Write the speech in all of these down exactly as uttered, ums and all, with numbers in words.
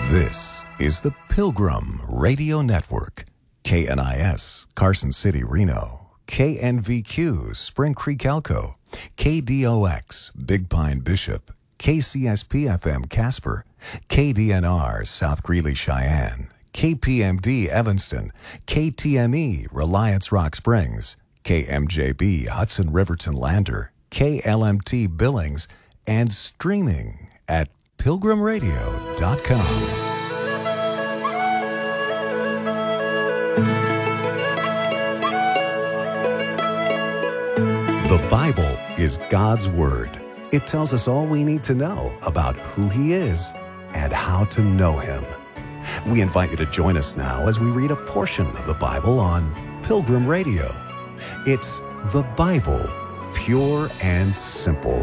This is the Pilgrim Radio Network. K N I S, Carson City, Reno. K N V Q, Spring Creek, Elko. K D O X, Big Pine, Bishop. K C S P F M, Casper. K D N R, South Greeley, Cheyenne. K P M D, Evanston. K T M E, Reliance Rock Springs. K M J B, Hudson Riverton Lander. K L M T, Billings. And streaming at pilgrim radio dot com. The Bible is God's Word. It tells us all we need to know about who He is and how to know Him. We invite you to join us now as we read a portion of the Bible on Pilgrim Radio. It's the Bible, pure and simple.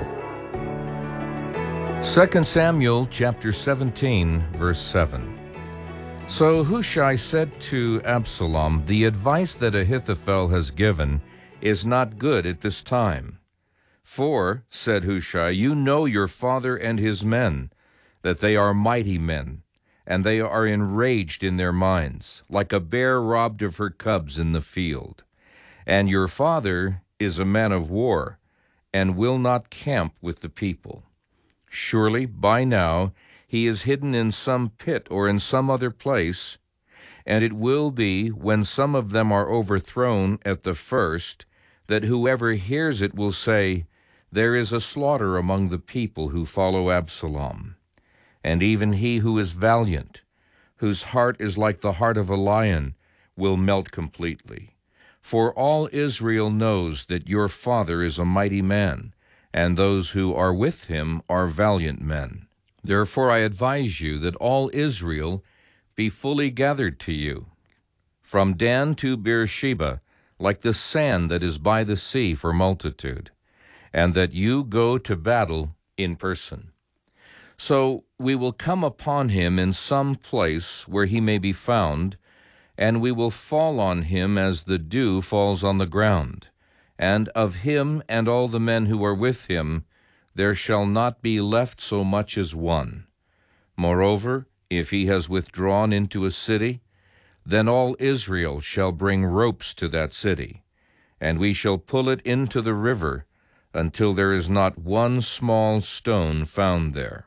Second Samuel chapter seventeen, verse seven. So Hushai said to Absalom, "The advice that Ahithophel has given is not good at this time. For, said Hushai, you know your father and his men, that they are mighty men, and they are enraged in their minds, like a bear robbed of her cubs in the field. And your father is a man of war, and will not camp with the people. Surely, by now, he is hidden in some pit or in some other place, and it will be, when some of them are overthrown at the first, that whoever hears it will say, there is a slaughter among the people who follow Absalom. And even he who is valiant, whose heart is like the heart of a lion, will melt completely. For all Israel knows that your father is a mighty man, and those who are with him are valiant men. Therefore I advise you that all Israel be fully gathered to you, from Dan to Beersheba, like the sand that is by the sea for multitude, and that you go to battle in person. So we will come upon him in some place where he may be found, and we will fall on him as the dew falls on the ground. And of him and all the men who are with him there shall not be left so much as one. Moreover, if he has withdrawn into a city, then all Israel shall bring ropes to that city, and we shall pull it into the river until there is not one small stone found there."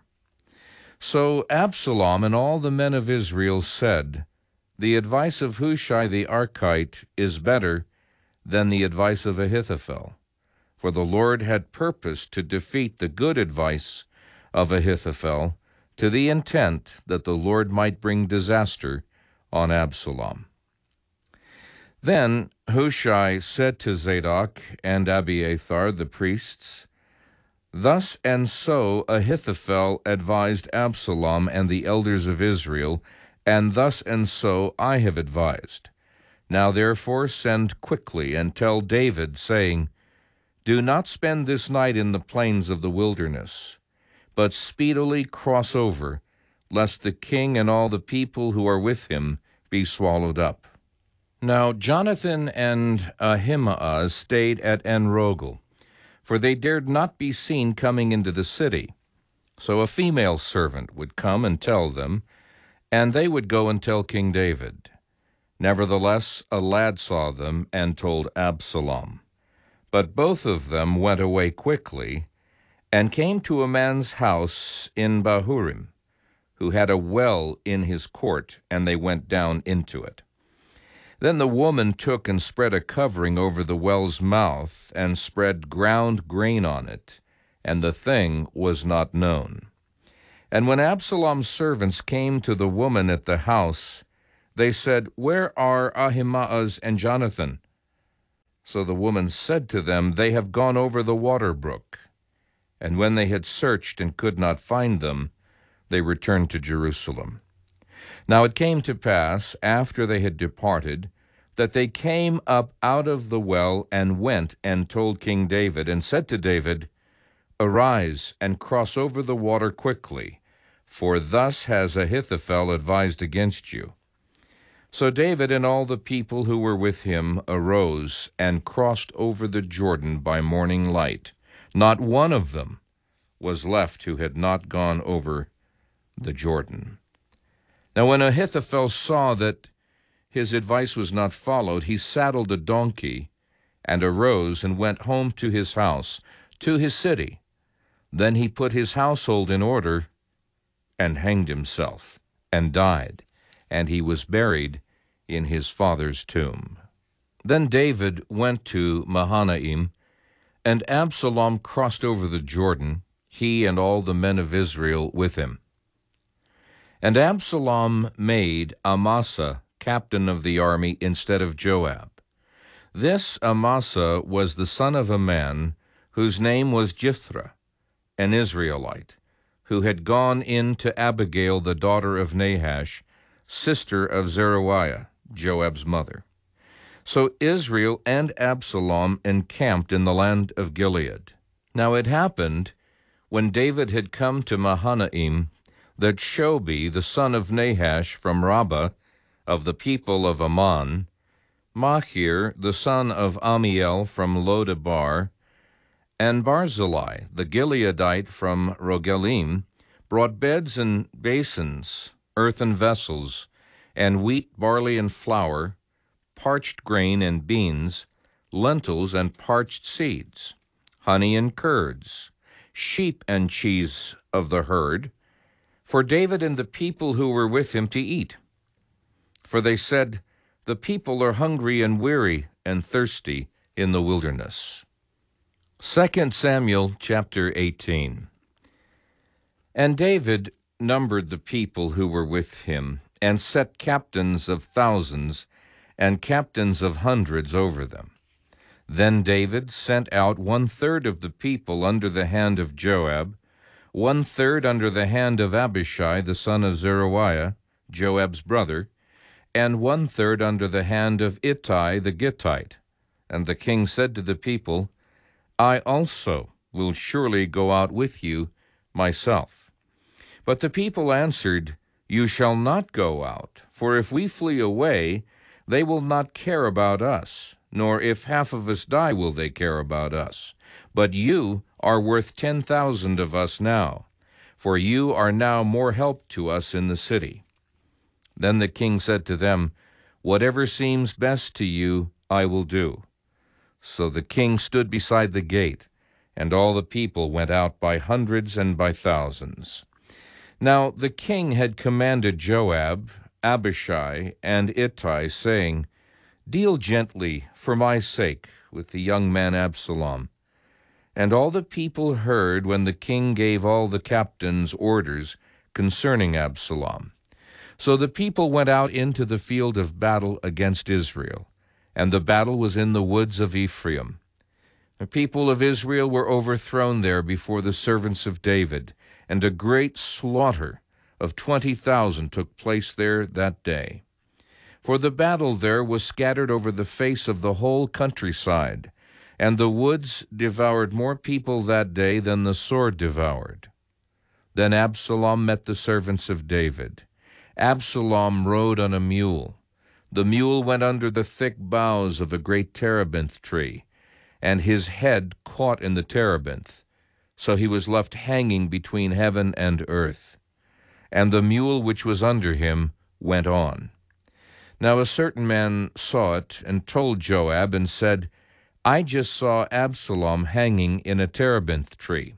So Absalom and all the men of Israel said, "The advice of Hushai the Archite is better than the advice of Ahithophel, for the Lord had purposed to defeat the good advice of Ahithophel, to the intent that the Lord might bring disaster on Absalom." Then Hushai said to Zadok and Abiathar the priests, "Thus and so Ahithophel advised Absalom and the elders of Israel, and thus and so I have advised. Now therefore send quickly and tell David, saying, do not spend this night in the plains of the wilderness, but speedily cross over, lest the king and all the people who are with him be swallowed up." Now Jonathan and Ahimaaz stayed at En-Rogel, for they dared not be seen coming into the city. So a female servant would come and tell them, and they would go and tell King David. Nevertheless, a lad saw them and told Absalom. But both of them went away quickly, and came to a man's house in Bahurim, who had a well in his court, and they went down into it. Then the woman took and spread a covering over the well's mouth, and spread ground grain on it, and the thing was not known. And when Absalom's servants came to the woman at the house, they said, "Where are Ahimaaz and Jonathan?" So the woman said to them, "They have gone over the water brook." And when they had searched and could not find them, they returned to Jerusalem. Now it came to pass, after they had departed, that they came up out of the well and went and told King David, and said to David, "Arise and cross over the water quickly, for thus has Ahithophel advised against you." So David and all the people who were with him arose and crossed over the Jordan by morning light. Not one of them was left who had not gone over the Jordan. Now when Ahithophel saw that his advice was not followed, he saddled a donkey and arose and went home to his house, to his city. Then he put his household in order and hanged himself and died, and he was buried in his father's tomb. Then David went to Mahanaim, and Absalom crossed over the Jordan, he and all the men of Israel with him. And Absalom made Amasa captain of the army instead of Joab. This Amasa was the son of a man whose name was Jithra, an Israelite, who had gone in to Abigail, the daughter of Nahash, sister of Zeruiah, Joab's mother. So Israel and Absalom encamped in the land of Gilead. Now it happened, when David had come to Mahanaim, that Shobi, the son of Nahash from Rabbah, of the people of Ammon, Machir, the son of Amiel from Lodebar, and Barzillai, the Gileadite from Rogelim, brought beds and basins, earthen vessels, and wheat, barley, and flour, parched grain and beans, lentils and parched seeds, honey and curds, sheep and cheese of the herd, for David and the people who were with him to eat. For they said, "The people are hungry and weary and thirsty in the wilderness." Second Samuel chapter eighteen. And David numbered the people who were with him, and set captains of thousands and captains of hundreds over them. Then David sent out one-third of the people under the hand of Joab, one-third under the hand of Abishai the son of Zeruiah, Joab's brother, and one-third under the hand of Ittai the Gittite. And the king said to the people, "I also will surely go out with you myself." But the people answered, "You shall not go out, for if we flee away, they will not care about us, nor if half of us die will they care about us. But you are worth ten thousand of us now, for you are now more help to us in the city." Then the king said to them, "Whatever seems best to you, I will do." So the king stood beside the gate, and all the people went out by hundreds and by thousands. Now the king had commanded Joab, Abishai, and Ittai, saying, "Deal gently for my sake with the young man Absalom." And all the people heard when the king gave all the captains orders concerning Absalom. So the people went out into the field of battle against Israel, and the battle was in the woods of Ephraim. The people of Israel were overthrown there before the servants of David, and a great slaughter of twenty thousand took place there that day. For the battle there was scattered over the face of the whole countryside, and the woods devoured more people that day than the sword devoured. Then Absalom met the servants of David. Absalom rode on a mule. The mule went under the thick boughs of a great terebinth tree, and his head caught in the terebinth. So he was left hanging between heaven and earth. And the mule which was under him went on. Now a certain man saw it, and told Joab, and said, "I just saw Absalom hanging in a terebinth tree."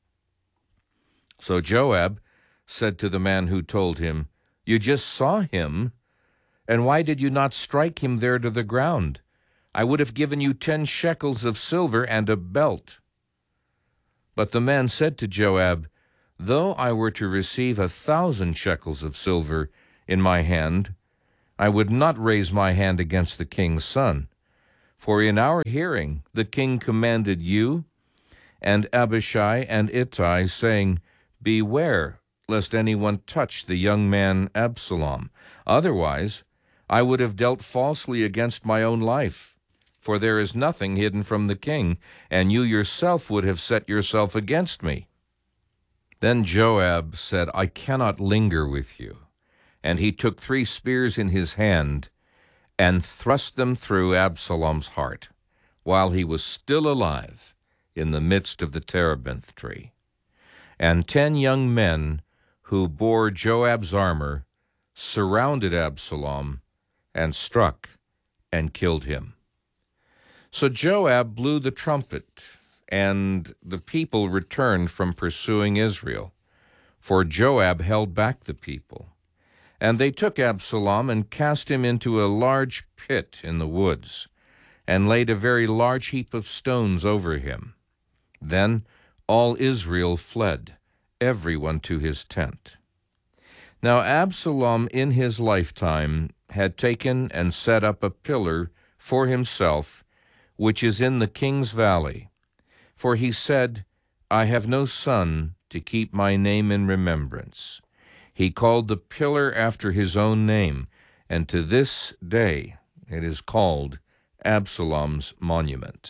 So Joab said to the man who told him, "You just saw him? And why did you not strike him there to the ground? I would have given you ten shekels of silver and a belt." But the man said to Joab, "Though I were to receive a thousand shekels of silver in my hand, I would not raise my hand against the king's son. For in our hearing the king commanded you and Abishai and Ittai, saying, 'Beware, lest anyone touch the young man Absalom. Otherwise I would have dealt falsely against my own life. For there is nothing hidden from the king, and you yourself would have set yourself against me.' Then Joab said, 'I cannot linger with you.' And he took three spears in his hand, and thrust them through Absalom's heart, while he was still alive in the midst of the terebinth tree. And ten young men who bore Joab's armor surrounded Absalom, and struck and killed him. So Joab blew the trumpet, and the people returned from pursuing Israel, for Joab held back the people. And they took Absalom and cast him into a large pit in the woods, and laid a very large heap of stones over him. Then all Israel fled, everyone to his tent. Now Absalom in his lifetime had taken and set up a pillar for himself, which is in the king's valley. For he said, I have no son to keep my name in remembrance. He called the pillar after his own name, and to this day it is called Absalom's monument.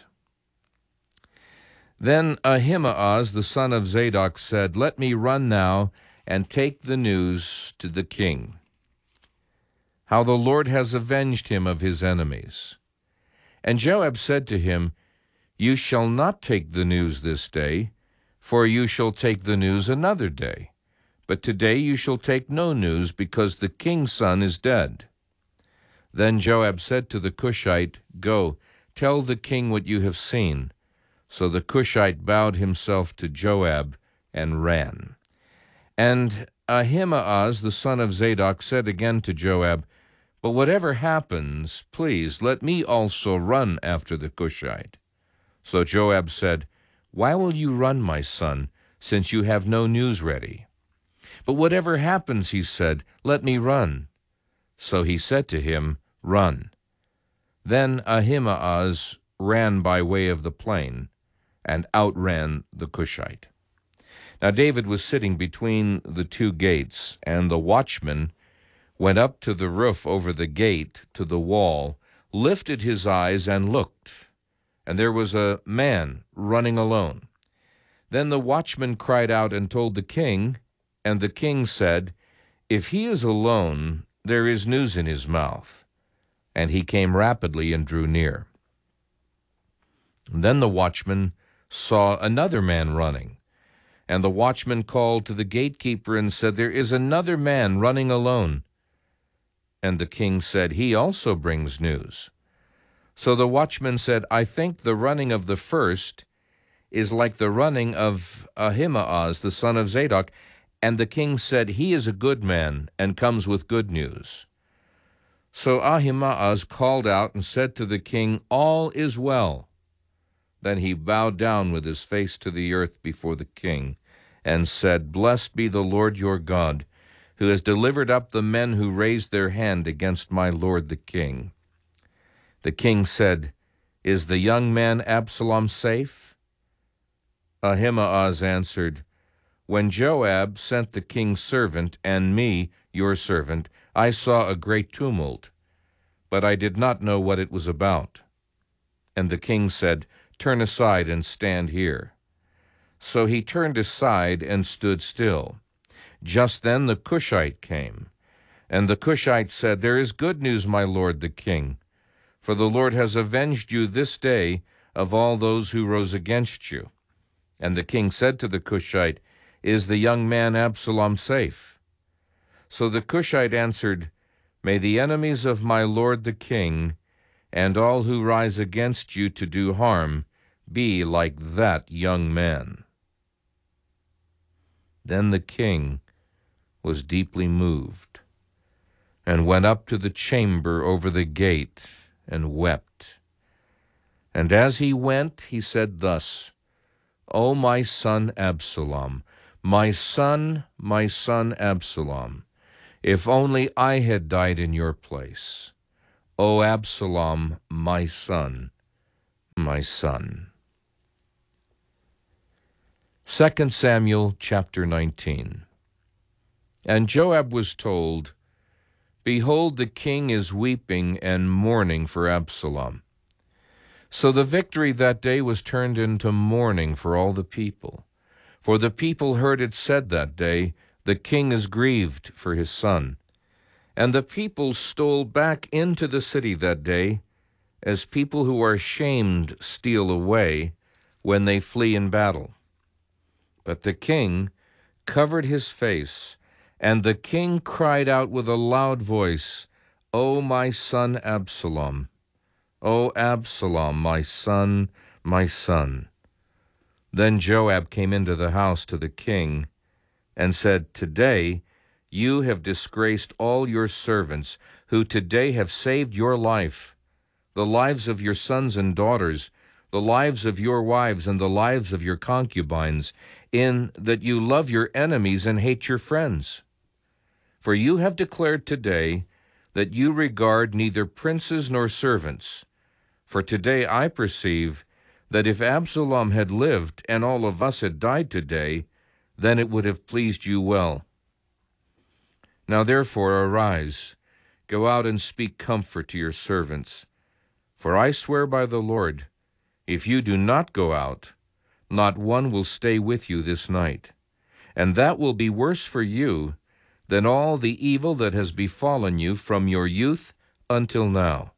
Then Ahimaaz the son of Zadok said, Let me run now and take the news to the king, how the Lord has avenged him of his enemies. And Joab said to him, You shall not take the news this day, for you shall take the news another day. But today you shall take no news, because the king's son is dead. Then Joab said to the Cushite, Go, tell the king what you have seen. So the Cushite bowed himself to Joab and ran. And Ahimaaz the son of Zadok said again to Joab, But whatever happens, please let me also run after the Cushite. So Joab said, Why will you run, my son, since you have no news ready? But whatever happens, he said, let me run. So he said to him, Run. Then Ahimaaz ran by way of the plain, and outran the Cushite. Now David was sitting between the two gates, and the watchman went up to the roof over the gate to the wall, lifted his eyes and looked, and there was a man running alone. Then the watchman cried out and told the king, and the king said, If he is alone, there is news in his mouth. And he came rapidly and drew near. And then the watchman saw another man running. And the watchman called to the gatekeeper and said, There is another man running alone. And the king said, He also brings news. So the watchman said, I think the running of the first is like the running of Ahimaaz the son of Zadok. And the king said, He is a good man, and comes with good news. So Ahimaaz called out and said to the king, All is well. Then he bowed down with his face to the earth before the king, and said, Blessed be the Lord your God, who has delivered up the men who raised their hand against my lord the king. The king said, Is the young man Absalom safe? Ahimaaz answered, When Joab sent the king's servant and me, your servant, I saw a great tumult, but I did not know what it was about. And the king said, Turn aside and stand here. So he turned aside and stood still. Just then the Cushite came, and the Cushite said, There is good news, my lord the king, for the Lord has avenged you this day of all those who rose against you. And the king said to the Cushite, Is the young man Absalom safe? So the Cushite answered, May the enemies of my lord the king, and all who rise against you to do harm, be like that young man. Then the king was deeply moved, and went up to the chamber over the gate, and wept. And as he went, he said thus, O my son Absalom, my son, my son Absalom, if only I had died in your place. O Absalom, my son, my son. Second Samuel chapter nineteen. And Joab was told, Behold, the king is weeping and mourning for Absalom. So the victory that day was turned into mourning for all the people. For the people heard it said that day, The king is grieved for his son. And the people stole back into the city that day, as people who are shamed steal away when they flee in battle. But the king covered his face And the king cried out with a loud voice, O my son Absalom! O Absalom, my son, my son! Then Joab came into the house to the king and said, Today you have disgraced all your servants, who today have saved your life, the lives of your sons and daughters, the lives of your wives, and the lives of your concubines, in that you love your enemies and hate your friends. For you have declared today that you regard neither princes nor servants. For today I perceive that if Absalom had lived and all of us had died today, then it would have pleased you well. Now therefore arise, go out and speak comfort to your servants. For I swear by the Lord, if you do not go out, not one will stay with you this night. And that will be worse for you than all the evil that has befallen you from your youth until now.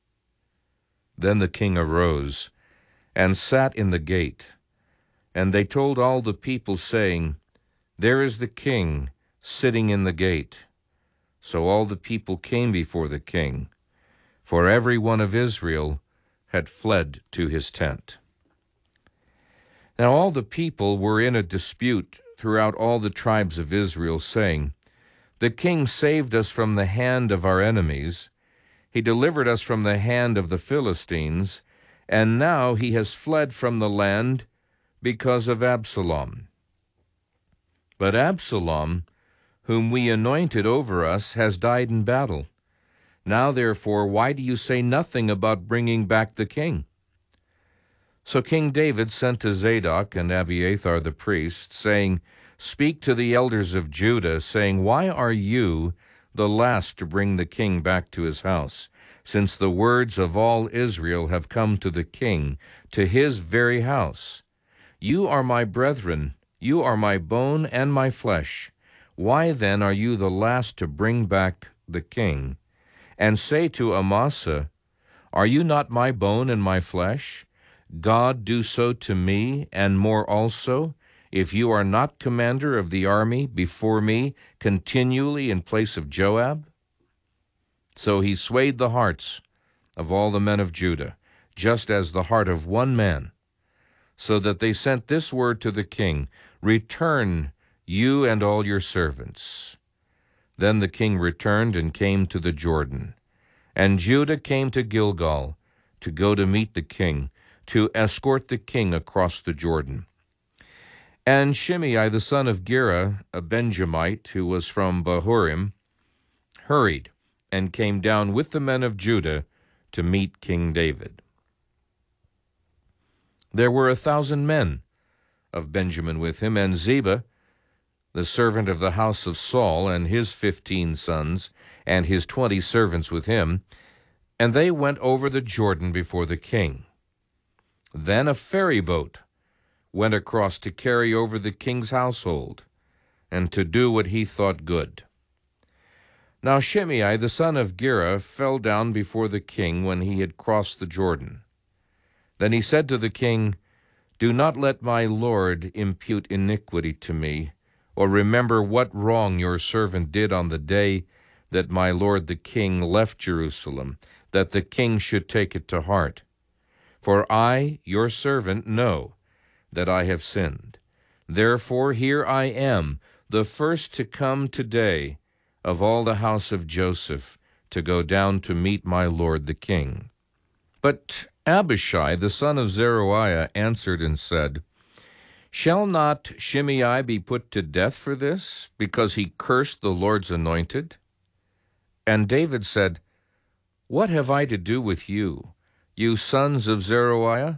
Then the king arose and sat in the gate, and they told all the people, saying, There is the king sitting in the gate. So all the people came before the king, for every one of Israel had fled to his tent. Now all the people were in a dispute throughout all the tribes of Israel, saying, The king saved us from the hand of our enemies. He delivered us from the hand of the Philistines, and now he has fled from the land because of Absalom. But Absalom, whom we anointed over us, has died in battle. Now therefore, why do you say nothing about bringing back the king? So King David sent to Zadok and Abiathar the priests, saying, Speak to the elders of Judah, saying, Why are you the last to bring the king back to his house, since the words of all Israel have come to the king, to his very house? You are my brethren, you are my bone and my flesh. Why then are you the last to bring back the king? And say to Amasa, Are you not my bone and my flesh? God do so to me, and more also, if you are not commander of the army before me continually in place of Joab? So he swayed the hearts of all the men of Judah, just as the heart of one man, so that they sent this word to the king, Return, you and all your servants. Then the king returned and came to the Jordan. And Judah came to Gilgal to go to meet the king, to escort the king across the Jordan. And Shimei the son of Gera, a Benjamite, who was from Bahurim, hurried and came down with the men of Judah to meet King David. There were a thousand men of Benjamin with him, and Ziba, the servant of the house of Saul, and his fifteen sons, and his twenty servants with him, and they went over the Jordan before the king. Then a ferry boat went across to carry over the king's household, and to do what he thought good. Now Shimei the son of Gera fell down before the king when he had crossed the Jordan. Then he said to the king, Do not let my lord impute iniquity to me, or remember what wrong your servant did on the day that my lord the king left Jerusalem, that the king should take it to heart. For I, your servant, know that I have sinned. Therefore here I am, the first to come today of all the house of Joseph, to go down to meet my lord the king. But Abishai the son of Zeruiah answered and said, Shall not Shimei be put to death for this, because he cursed the Lord's anointed? And David said, What have I to do with you, you sons of Zeruiah?